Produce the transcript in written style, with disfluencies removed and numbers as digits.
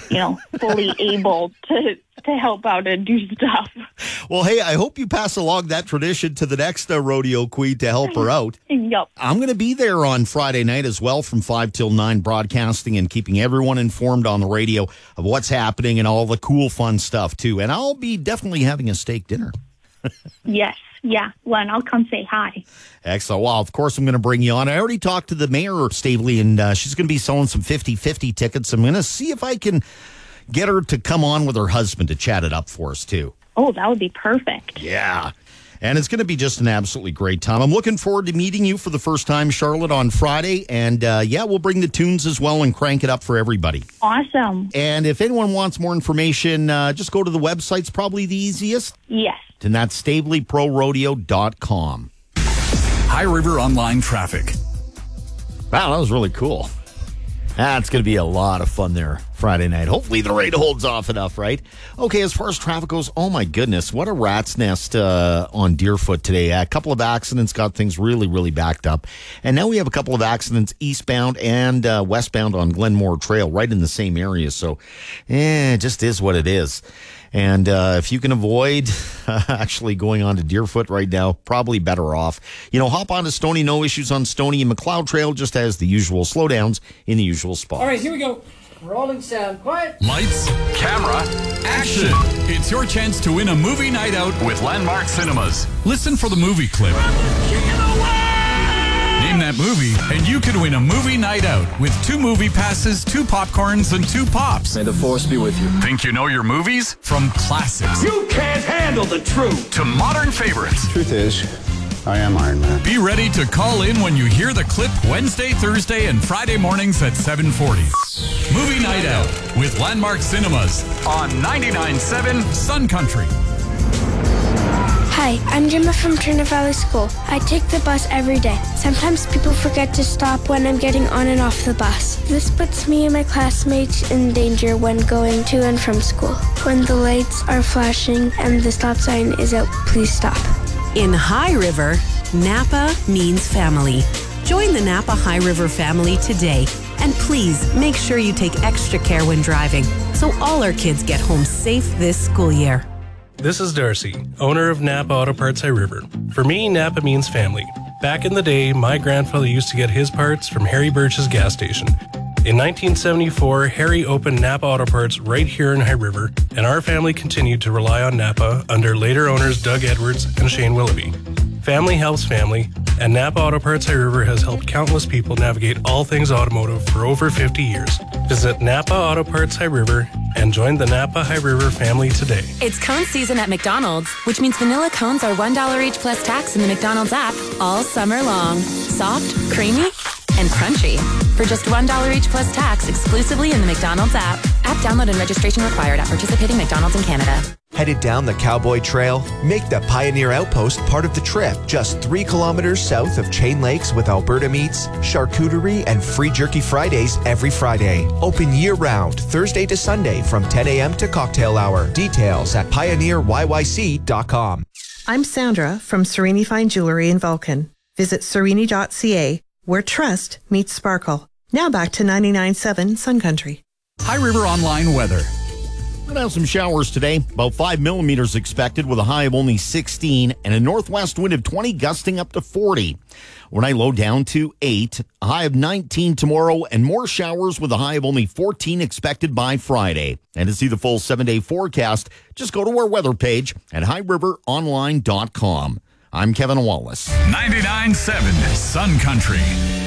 fully able to help out and do stuff. Well, hey, I hope you pass along that tradition to the next rodeo queen to help her out. Yep. I'm going to be there on Friday night as well from 5 till 9, broadcasting and keeping everyone informed on the radio of what's happening and all the cool, fun stuff, too. And I'll be definitely having a steak dinner. Yes. Yeah. Well, and I'll come say hi. Excellent. Well, of course, I'm going to bring you on. I already talked to the mayor of Staveley, and she's going to be selling some 50-50 tickets. I'm going to see if I can get her to come on with her husband to chat it up for us, too. Oh, that would be perfect. Yeah. And it's going to be just an absolutely great time. I'm looking forward to meeting you for the first time, Charlotte, on Friday. And, we'll bring the tunes as well and crank it up for everybody. Awesome. And if anyone wants more information, just go to the website. It's probably the easiest. Yes. And that's StaveleyProRodeo.com. High River Online Traffic. Wow, that was really cool. That's going to be a lot of fun there Friday night. Hopefully the rain holds off enough, right? Okay, as far as traffic goes, oh my goodness, what a rat's nest on Deerfoot today. A couple of accidents got things really, really backed up. And now we have a couple of accidents eastbound and westbound on Glenmore Trail right in the same area. So, it just is what it is. And if you can avoid actually going on to Deerfoot right now, probably better off. Hop on to Stony. No issues on Stony and McLeod Trail, just as the usual slowdowns in the usual spots. All right, here we go. Rolling sound. Quiet. Lights, camera, action. It's your chance to win a movie night out with Landmark Cinemas. Listen for the movie clip. Name that movie, and you could win a movie night out with 2 movie passes, 2 popcorns, and 2 pops. May the force be with you. Think you know your movies? From classics. You can't handle the truth. To modern favorites. Truth is, I am Iron Man. Be ready to call in when you hear the clip Wednesday, Thursday, and Friday mornings at 7:40. Movie Night Out with Landmark Cinemas on 99.7 Sun Country. Hi, I'm Gemma from Turner Valley School. I take the bus every day. Sometimes people forget to stop when I'm getting on and off the bus. This puts me and my classmates in danger when going to and from school. When the lights are flashing and the stop sign is out, please stop. In High River, Napa means family. Join the Napa High River family today. And please make sure you take extra care when driving so all our kids get home safe this school year. This is Darcy, owner of Napa Auto Parts High River. For me, Napa means family. Back in the day, my grandfather used to get his parts from Harry Birch's gas station. In 1974, Harry opened Napa Auto Parts right here in High River, and our family continued to rely on Napa under later owners Doug Edwards and Shane Willoughby. Family helps family, and Napa Auto Parts High River has helped countless people navigate all things automotive for over 50 years. Visit Napa Auto Parts High River and join the Napa High River family today. It's cone season at McDonald's, which means vanilla cones are $1 each plus tax in the McDonald's app all summer long. Soft, creamy, and crunchy. For just $1 each plus tax exclusively in the McDonald's app. App download and registration required at participating McDonald's in Canada. Headed down the Cowboy Trail? Make the Pioneer Outpost part of the trip. Just 3 kilometers south of Chain Lakes with Alberta meats, charcuterie, and free jerky Fridays every Friday. Open year-round, Thursday to Sunday from 10 a.m. to cocktail hour. Details at pioneeryyc.com. I'm Sandra from Serini Fine Jewelry in Vulcan. Visit serini.ca, where trust meets sparkle. Now back to 99.7 Sun Country. High River Online weather. We're going to have some showers today, about 5 millimeters expected with a high of only 16 and a northwest wind of 20 gusting up to 40. Overnight low down to 8, a high of 19 tomorrow and more showers with a high of only 14 expected by Friday. And to see the full 7-day forecast, just go to our weather page at highriveronline.com. I'm Kevin Wallace. 99.7 Sun Country.